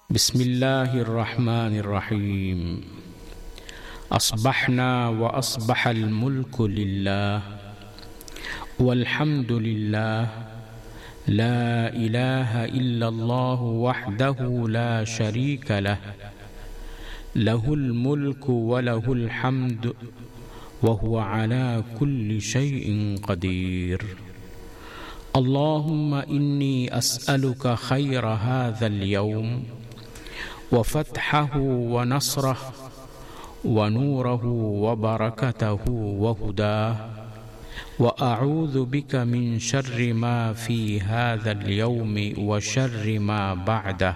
بسم الله الرحمن الرحيم أصبحنا وأصبح الملك لله والحمد لله لا إله إلا الله وحده لا شريك له له الملك وله الحمد وهو على كل شيء قدير اللهم إني أسألك خير هذا اليوم وفتحه ونصره ونوره وبركته وهداه وأعوذ بك من شر ما في هذا اليوم وشر ما بعده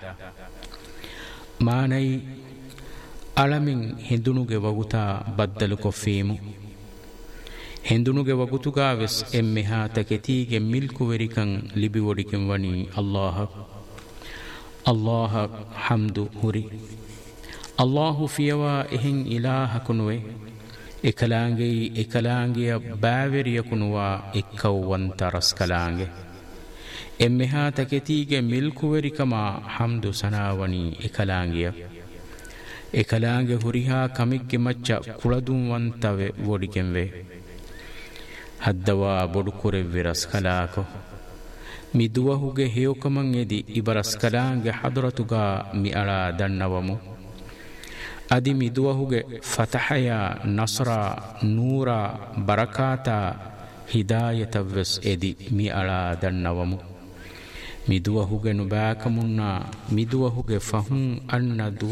ماني ألمن هندونوغ وغتا بدلكو فيمو هندونوغ وغتوغا وس امها تكتيغ ملكو وريكن لبي وريكن وني الله حمد هري الله فيوا إهن إله كنوي إكلانجي باور يكنوا إكوان ترس كلانجي إمها تكتيج ملك وركما حمد سناوني إكلانجي هريها كميك مچا كردون وانتوي ودكنوي هدوا بدكور ورس كلاكو مدوهوغي هيوكمن يدي إبرس كلانجي حضرتوغا مئلا دنوامو أدي مدوهوغي فتحيا نصرا نورا بركاتا هداية وس إدي مئلا دنوامو مدوهوغي نباكمنا مدوهوغي فهم أن